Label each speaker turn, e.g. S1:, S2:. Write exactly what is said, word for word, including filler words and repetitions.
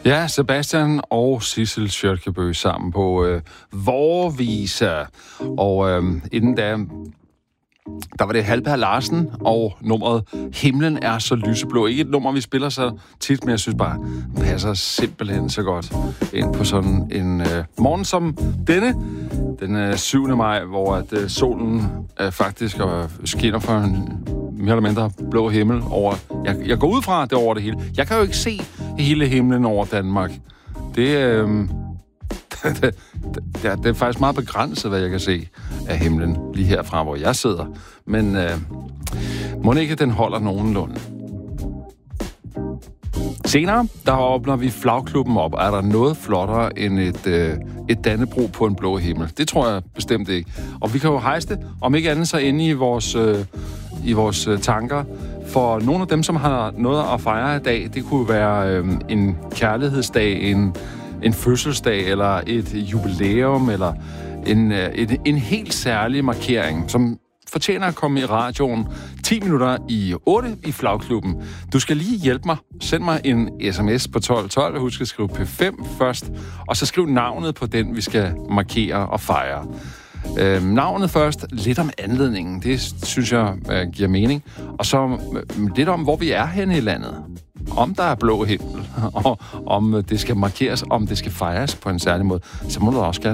S1: Ja, Sebastian og Sissel Kjølkebø sammen på øh, Vårvisa. Og øh, inden da, der var det Halvberg Larsen og nummeret Himlen er så lyseblå. Ikke et nummer, vi spiller så tit, men jeg synes bare, det passer simpelthen så godt ind på sådan en øh, morgen som denne. Den øh, syvende maj, hvor at, øh, solen øh, faktisk øh, skinner for en mere eller mindre blå himmel over. Jeg, jeg går ud fra det over det hele. Jeg kan jo ikke se hele himlen over Danmark. Det, øh, det, det, det er faktisk meget begrænset, hvad jeg kan se af himlen lige herfra, hvor jeg sidder. Men øh, må ikke, den holder nogenlunde. Senere, der åbner vi flagklubben op. Er der noget flottere end et, øh, et Dannebrog på en blå himmel? Det tror jeg bestemt ikke. Og vi kan jo hejse det, om ikke andet så inde i vores, øh, i vores øh, tanker. For nogle af dem, som har noget at fejre i dag, det kunne være øh, en kærlighedsdag, en, en fødselsdag, eller et jubilæum, eller en, øh, en, en helt særlig markering, som fortjener at komme i radioen ti minutter i otte i flagklubben. Du skal lige hjælpe mig. Send mig en sms på tolv tolv. Husk at skrive P fem først, og så skriv navnet på den, vi skal markere og fejre. Øh, navnet først, lidt om anledningen. Det synes jeg øh, giver mening. Og så øh, lidt om, hvor vi er henne i landet. Om der er blå himmel, og om det skal markeres, om det skal fejres på en særlig måde, så må du også gerne